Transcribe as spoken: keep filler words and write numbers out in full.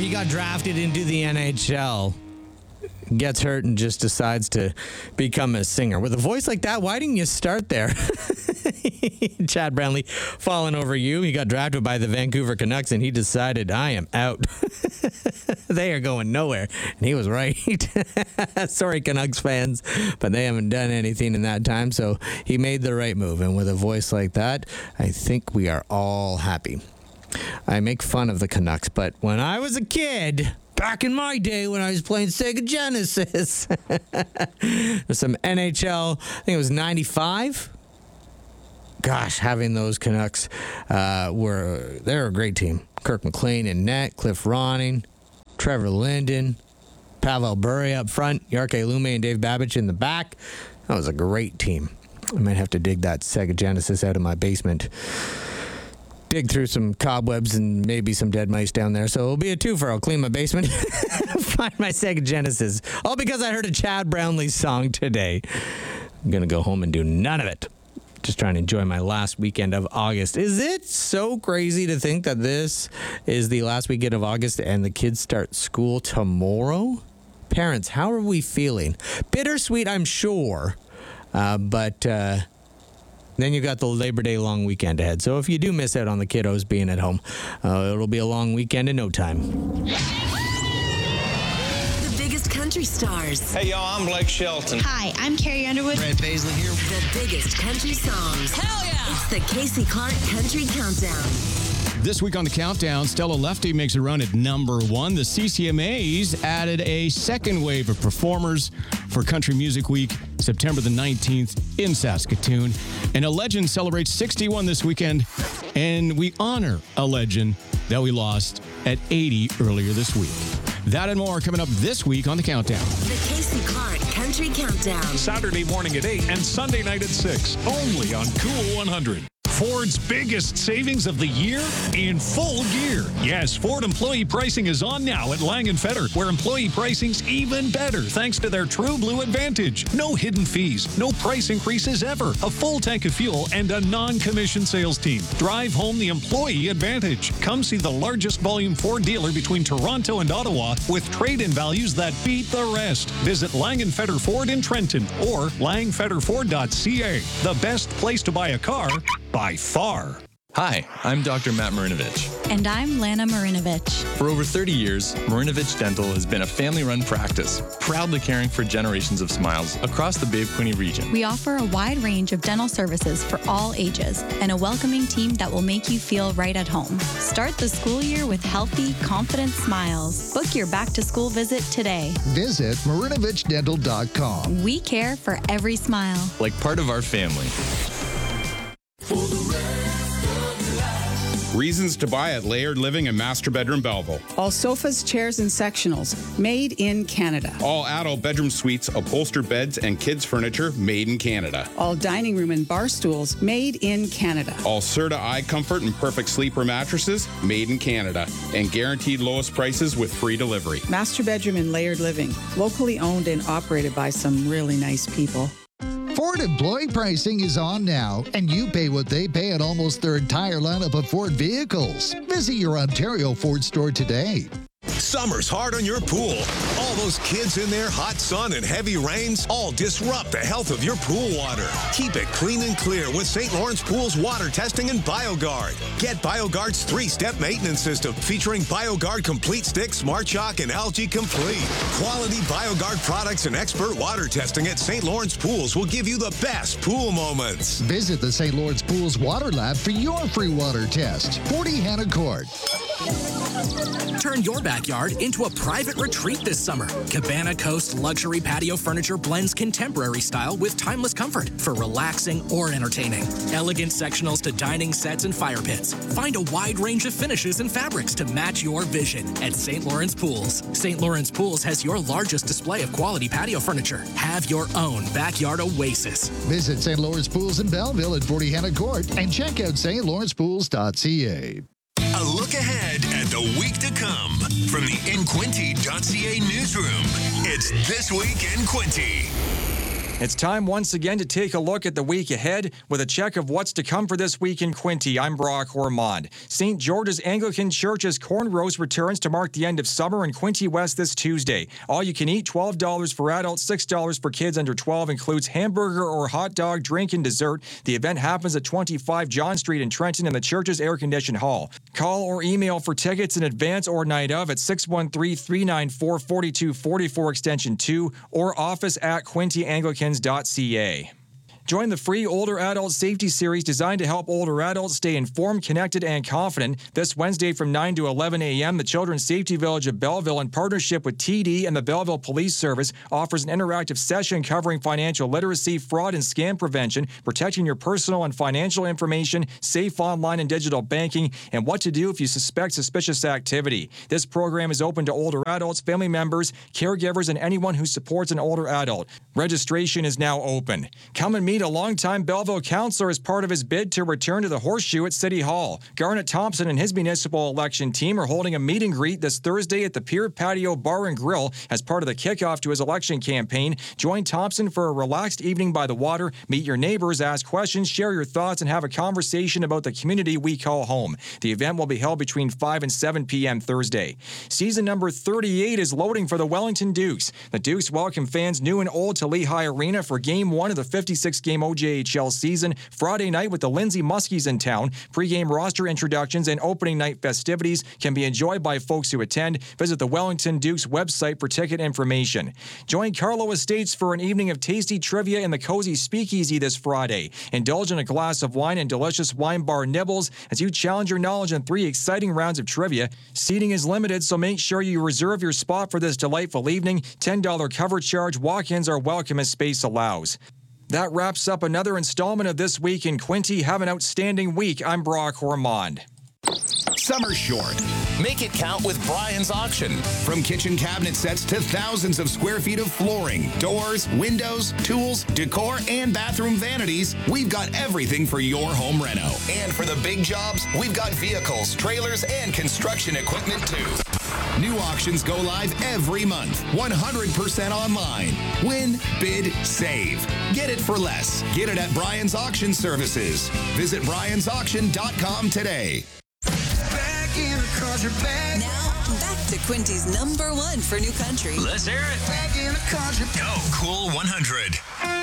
he got drafted into the N H L, gets hurt and just decides to become a singer. With a voice like that, why didn't you start there? Chad Brownlee falling over you. He got drafted by the Vancouver Canucks and he decided, I am out. They are going nowhere. And he was right. Sorry, Canucks fans, but they haven't done anything in that time. So he made the right move. And with a voice like that, I think we are all happy. I make fun of the Canucks, but when I was a kid, back in my day when I was playing Sega Genesis, there's some N H L, I think it was ninety-five. Gosh, having those Canucks uh, were, they're a great team. Kirk McLean in net, Cliff Ronning, Trevor Linden, Pavel Bure up front, Jarkko Lumme and Dave Babbage in the back. That was a great team. I might have to dig that Sega Genesis out of my basement. Dig through some cobwebs and maybe some dead mice down there. So it'll be a twofer. I'll clean my basement, find my Sega Genesis. All because I heard a Chad Brownlee song today. I'm going to go home and do none of it. Just trying to enjoy my last weekend of August. Is it so crazy to think that this is the last weekend of August and the kids start school tomorrow? Parents, how are we feeling? Bittersweet, I'm sure. Uh, but... Uh, Then you've got the Labor Day long weekend ahead. So if you do miss out on the kiddos being at home, uh, it'll be a long weekend in no time. The biggest country stars. Hey, y'all, I'm Blake Shelton. Hi, I'm Carrie Underwood. Brad Paisley here. The biggest country songs. Hell yeah! It's the Casey Clark Country Countdown. This week on the Countdown, Stella Lefty makes a run at number one. The C C M As added a second wave of performers for Country Music Week, September the nineteenth in Saskatoon. And a legend celebrates sixty-one this weekend, and we honor a legend that we lost at eighty earlier this week. That and more coming up this week on the Countdown. The Casey Clark Country Countdown. Saturday morning at eight and Sunday night at six, only on Cool one hundred. Ford's biggest savings of the year in full gear. Yes, Ford employee pricing is on now at Lang and Feder, where employee pricing's even better thanks to their True Blue Advantage. No hidden fees, no price increases ever, a full tank of fuel, and a non-commission sales team. Drive home the employee advantage. Come see the largest volume Ford dealer between Toronto and Ottawa with trade-in values that beat the rest. Visit Lang and Feder Ford in Trenton or lang feder ford dot c a. The best place to buy a car by far. Hi, I'm Doctor Matt Marinovich. And I'm Lana Marinovich. For over thirty years, Marinovich Dental has been a family-run practice, proudly caring for generations of smiles across the Bay of Quinte region. We offer a wide range of dental services for all ages and a welcoming team that will make you feel right at home. Start the school year with healthy, confident smiles. Book your back-to-school visit today. Visit marinovich dental dot com. We care for every smile. Like part of our family. Reasons to buy at Layered Living and Master Bedroom Belleville. All sofas, chairs, and sectionals made in Canada. All adult bedroom suites, upholstered beds, and kids' furniture made in Canada. All dining room and bar stools made in Canada. All Serta Eye Comfort and Perfect Sleeper mattresses made in Canada. And guaranteed lowest prices with free delivery. Master Bedroom and Layered Living. Locally owned and operated by some really nice people. Ford employee pricing is on now, and you pay what they pay at almost their entire lineup of Ford vehicles. Visit your Ontario Ford store today. Summer's hard on your pool. All those kids in there, hot sun and heavy rains, all disrupt the health of your pool water. Keep it clean and clear with Saint Lawrence Pool's water testing and BioGuard. Get BioGuard's three-step maintenance system featuring BioGuard Complete Stick, Smart Shock, and Algae Complete. Quality BioGuard products and expert water testing at Saint Lawrence Pools will give you the best pool moments. Visit the Saint Lawrence Pools Water Lab for your free water test. forty Hannah Court. Turn your backyard into a private retreat this summer. Cabana Coast luxury patio furniture blends contemporary style with timeless comfort for relaxing or entertaining. Elegant sectionals to dining sets and fire pits. Find a wide range of finishes and fabrics to match your vision at Saint Lawrence Pools. Saint Lawrence Pools has your largest display of quality patio furniture. Have your own backyard oasis. Visit Saint Lawrence Pools in Belleville at forty Hannah Court and check out st lawrence pools dot c a. A look ahead at the week to come from the in quinte dot c a newsroom. It's This Week in Quinte. It's time once again to take a look at the week ahead with a check of what's to come for this week in Quinte. I'm Brock Ormond. Saint George's Anglican Church's Corn Roast returns to mark the end of summer in Quinte West this Tuesday. All you can eat, twelve dollars for adults, six dollars for kids under twelve, includes hamburger or hot dog, drink, and dessert. The event happens at twenty-five John Street in Trenton in the church's air-conditioned hall. Call or email for tickets in advance or night of at six one three, three nine four, four two four four extension two or office at quinte anglicans dot c a. Join the free Older Adult Safety Series designed to help older adults stay informed, connected, and confident. This Wednesday from nine to eleven a.m., the Children's Safety Village of Belleville, in partnership with T D and the Belleville Police Service, offers an interactive session covering financial literacy, fraud and scam prevention, protecting your personal and financial information, safe online and digital banking, and what to do if you suspect suspicious activity. This program is open to older adults, family members, caregivers, and anyone who supports an older adult. Registration is now open. Come and meet a longtime Belleville councillor as part of his bid to return to the Horseshoe at City Hall. Garnet Thompson and his municipal election team are holding a meet and greet this Thursday at the Pier Patio Bar and Grill as part of the kickoff to his election campaign. Join Thompson for a relaxed evening by the water, meet your neighbors, ask questions, share your thoughts, and have a conversation about the community we call home. The event will be held between five and seven p.m. Thursday. Season number thirty-eight is loading for the Wellington Dukes. The Dukes welcome fans new and old to Lehigh Arena for Game one of the fifty-six game O J H L season Friday night with the Lindsay Muskies in town. Pre-game roster introductions and opening night festivities can be enjoyed by folks who attend. Visit the Wellington Dukes website for ticket information. Join Carlo Estates for an evening of tasty trivia in the Cozy Speakeasy this Friday. Indulge in a glass of wine and delicious wine bar nibbles as you challenge your knowledge in three exciting rounds of trivia. Seating is limited, so make sure you reserve your spot for this delightful evening. ten dollars cover charge. Walk-ins are welcome as space allows. That wraps up another installment of This Week in Quinte. Have an outstanding week. I'm Brock Ormond. Summer short. Make it count with Brian's Auction. From kitchen cabinet sets to thousands of square feet of flooring, doors, windows, tools, decor, and bathroom vanities, we've got everything for your home reno. And for the big jobs, we've got vehicles, trailers, and construction equipment too. New auctions go live every month, one hundred percent online. Win, bid, save. Get it for less. Get it at Brian's Auction Services. Visit Brian's Auction dot com today. Now, back to Quinte's number one for new country. Let's hear it. Go Cool one hundred.